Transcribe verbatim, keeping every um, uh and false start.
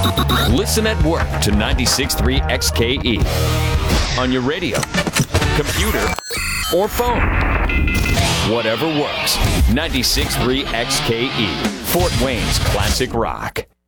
Listen at work to ninety-six point three X K E. On your radio, computer, or phone. Whatever works. ninety-six point three X K E. Fort Wayne's Classic Rock.